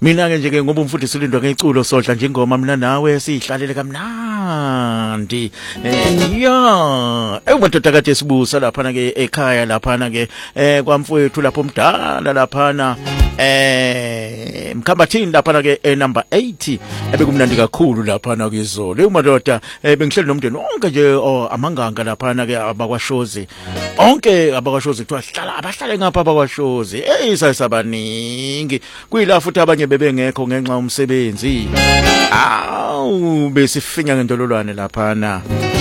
Mina ke nje ke ngoba umfundisi ulindwa ngeculo sodla nje ingoma mina nawe sihlalele kamnandi. Madoda kade sibusa lapha na ke ekhaya lapha na ke kwamfowethu lapho omdala lapha na Mkhambathini lapha na ke number 80 ebekumnandi kakhulu lapha na ke izolo. Madoda bengihleli nomndeni onke nje amanganga lapha na ke abakwashozi. Onke abakwashozi kuthiwa hlala abahlale ngapha abakwashozi. Sayisabaningi. Kuyila futhi abanye bebengekho ngenxa umsebenzi. Besifinya ngendololwane lapha na.